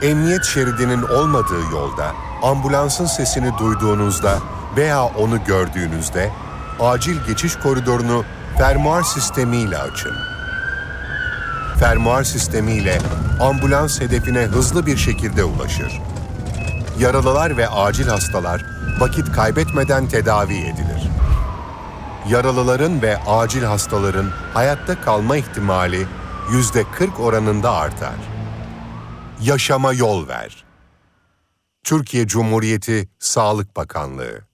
Emniyet şeridinin olmadığı yolda ambulansın sesini duyduğunuzda veya onu gördüğünüzde acil geçiş koridorunu fermuar sistemiyle açın. Fermuar sistemiyle ambulans hedefine hızlı bir şekilde ulaşır. Yaralılar ve acil hastalar vakit kaybetmeden tedavi edilir. Yaralıların ve acil hastaların hayatta kalma ihtimali %40 oranında artar. Yaşama yol ver. Türkiye Cumhuriyeti Sağlık Bakanlığı.